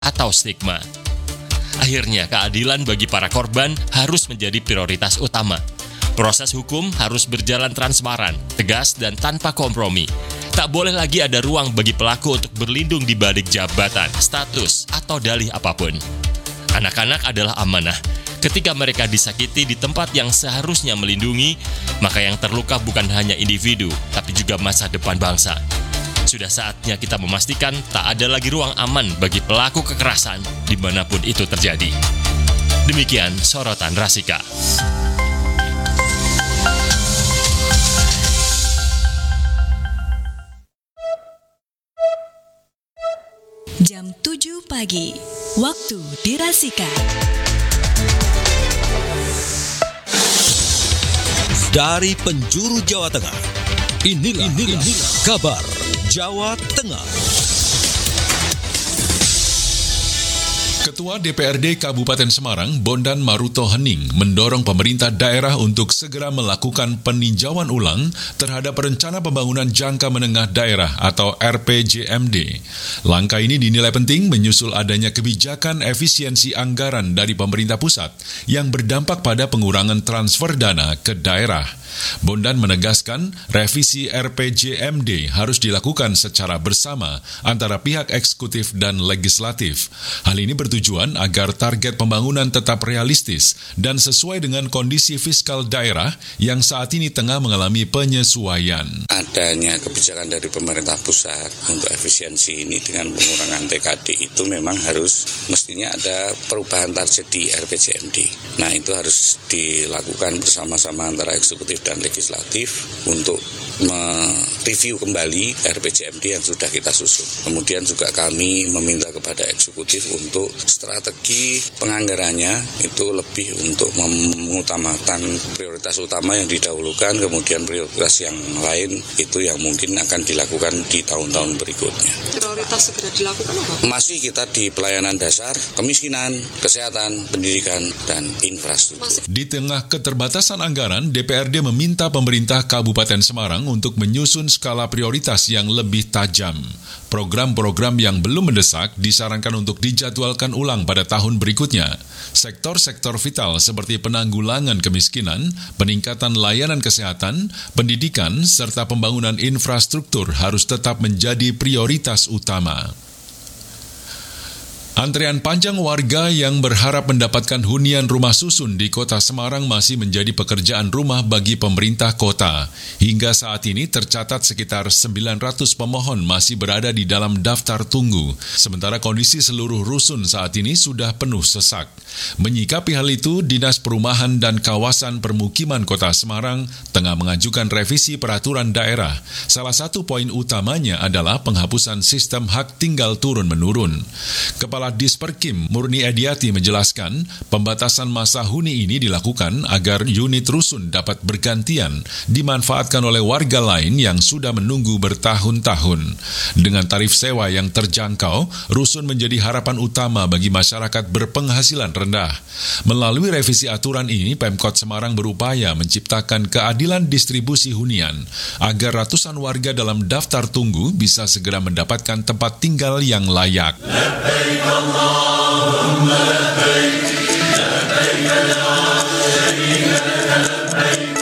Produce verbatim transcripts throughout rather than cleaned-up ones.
atau stigma. Akhirnya, keadilan bagi para korban harus menjadi prioritas utama. Proses hukum harus berjalan transparan, tegas, dan tanpa kompromi. Tak boleh lagi ada ruang bagi pelaku untuk berlindung di balik jabatan, status, atau dalih apapun. Anak-anak adalah amanah. Ketika mereka disakiti di tempat yang seharusnya melindungi, maka yang terluka bukan hanya individu, tapi juga masa depan bangsa. Sudah saatnya kita memastikan tak ada lagi ruang aman bagi pelaku kekerasan dimanapun itu terjadi. Demikian sorotan Rasika. Jam tujuh pagi, waktu di Rasika. Dari penjuru Jawa Tengah, inilah, inilah, inilah kabar Jawa Tengah. Ketua D P R D Kabupaten Semarang, Bondan Maruto Hening, mendorong pemerintah daerah untuk segera melakukan peninjauan ulang terhadap rencana pembangunan jangka menengah daerah atau R P J M D. Langkah ini dinilai penting menyusul adanya kebijakan efisiensi anggaran dari pemerintah pusat yang berdampak pada pengurangan transfer dana ke daerah. Bondan menegaskan revisi R P J M D harus dilakukan secara bersama antara pihak eksekutif dan legislatif. Hal ini bertujuan agar target pembangunan tetap realistis dan sesuai dengan kondisi fiskal daerah yang saat ini tengah mengalami penyesuaian. Adanya kebijakan dari pemerintah pusat untuk efisiensi ini dengan pengurangan T K D itu memang harus mestinya ada perubahan target di R P J M D. Nah, itu harus dilakukan bersama-sama antara eksekutif dan legislatif untuk mereview kembali R P J M D yang sudah kita susun. Kemudian juga kami meminta kepada eksekutif untuk strategi penganggarannya itu lebih untuk mengutamakan prioritas utama yang didahulukan, kemudian prioritas yang lain itu yang mungkin akan dilakukan di tahun-tahun berikutnya. Prioritas segera dilakukan apa? Masih kita di pelayanan dasar, kemiskinan, kesehatan, pendidikan, dan infrastruktur. Masih. Di tengah keterbatasan anggaran, D P R D meminta pemerintah Kabupaten Semarang untuk menyusun skala prioritas yang lebih tajam. Program-program yang belum mendesak disarankan untuk dijadwalkan ulang pada tahun berikutnya. Sektor-sektor vital seperti penanggulangan kemiskinan, peningkatan layanan kesehatan, pendidikan, serta pembangunan infrastruktur harus tetap menjadi prioritas utama. Antrean panjang warga yang berharap mendapatkan hunian rumah susun di kota Semarang masih menjadi pekerjaan rumah bagi pemerintah kota. Hingga saat ini tercatat sekitar sembilan ratus pemohon masih berada di dalam daftar tunggu, sementara kondisi seluruh rusun saat ini sudah penuh sesak. Menyikapi hal itu, Dinas Perumahan dan Kawasan Permukiman Kota Semarang tengah mengajukan revisi peraturan daerah. Salah satu poin utamanya adalah penghapusan sistem hak tinggal turun-menurun. Kepala Disperkim Murni Ediati menjelaskan, pembatasan masa huni ini dilakukan agar unit rusun dapat bergantian dimanfaatkan oleh warga lain yang sudah menunggu bertahun-tahun. Dengan tarif sewa yang terjangkau, rusun menjadi harapan utama bagi masyarakat berpenghasilan rendah. Melalui revisi aturan ini, Pemkot Semarang berupaya menciptakan keadilan distribusi hunian agar ratusan warga dalam daftar tunggu bisa segera mendapatkan tempat tinggal yang layak. Allahumma labbaik, labbaik la syarika lak.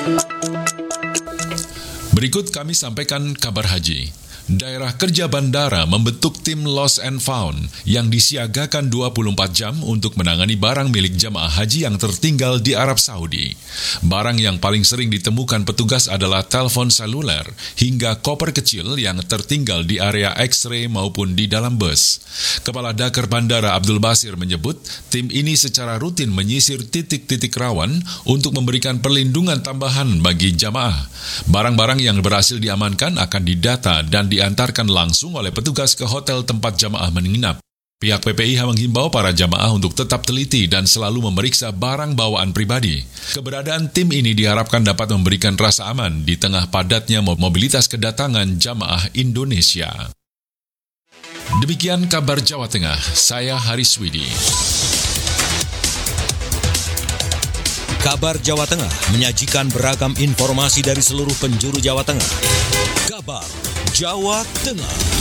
Berikut kami sampaikan kabar haji. Daerah Kerja Bandara membentuk tim Lost and Found yang disiagakan dua puluh empat jam untuk menangani barang milik jamaah haji yang tertinggal di Arab Saudi. Barang yang paling sering ditemukan petugas adalah telepon seluler hingga koper kecil yang tertinggal di area X-ray maupun di dalam bus. Kepala Daker Bandara Abdul Basir menyebut, tim ini secara rutin menyisir titik-titik rawan untuk memberikan perlindungan tambahan bagi jamaah. Barang-barang yang berhasil diamankan akan didata dan di diantarkan langsung oleh petugas ke hotel tempat jamaah menginap. Pihak P P I H menghimbau para jamaah untuk tetap teliti dan selalu memeriksa barang bawaan pribadi. Keberadaan tim ini diharapkan dapat memberikan rasa aman di tengah padatnya mobilitas kedatangan jamaah Indonesia. Demikian kabar Jawa Tengah, saya Haris Widi. Kabar Jawa Tengah menyajikan beragam informasi dari seluruh penjuru Jawa Tengah. Kabar Jawa Tengah.